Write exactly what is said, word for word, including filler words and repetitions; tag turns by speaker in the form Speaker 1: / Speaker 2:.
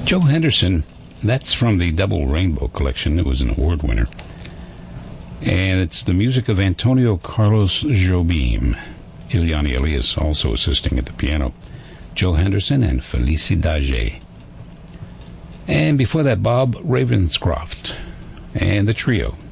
Speaker 1: Joe Henderson, that's from the Double Rainbow Collection. It was an award winner. And it's the music of Antonio Carlos Jobim. Ileana Elias also assisting at the piano. Joe Henderson and Felicidade. And before that, Bob Ravenscroft and the trio.